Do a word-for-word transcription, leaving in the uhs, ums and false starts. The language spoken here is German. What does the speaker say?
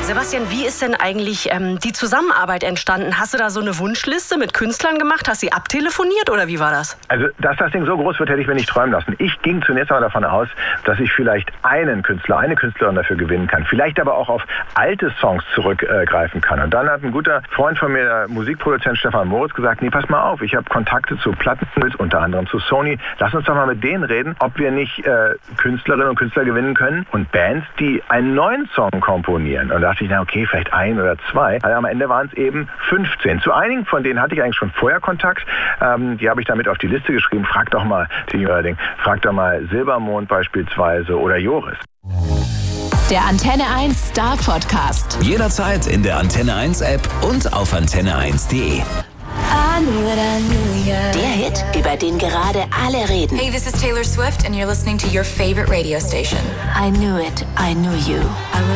Sebastian, wie ist denn eigentlich ähm, die Zusammenarbeit entstanden? Hast du da so eine Wunschliste mit Künstlern gemacht? Hast du sie abtelefoniert oder wie war das? Also, dass das Ding so groß wird, hätte ich mir nicht träumen lassen. Ich ging zunächst einmal davon aus, dass ich vielleicht einen Künstler, eine Künstlerin dafür gewinnen kann. Vielleicht aber auch auf alte Songs zurückgreifen kann. Und dann hat ein guter Freund von mir, der Musikproduzent Stefan Moritz, gesagt, nee, pass mal auf, ich habe Kontakte zu Plattenfirmen, unter anderem zu Sony. Lass uns doch mal mit denen reden, ob wir nicht äh, Künstlerinnen und Künstler gewinnen können und Bands, die einen neuen Song komponieren. Und da dachte ich, na okay, vielleicht ein oder zwei. Also am Ende waren es eben fünfzehn. Zu einigen von denen hatte ich eigentlich schon vorher Kontakt. Ähm, die habe ich damit auf die Liste geschrieben. Frag doch mal, frag doch mal Silbermond beispielsweise oder Joris. Der Antenne eins Star Podcast. Jederzeit in der Antenne eins App und auf antenne eins punkt de. Der Hit, über den gerade alle reden. Hey, this is Taylor Swift and you're listening to your favorite radio station. I knew it, I knew you. I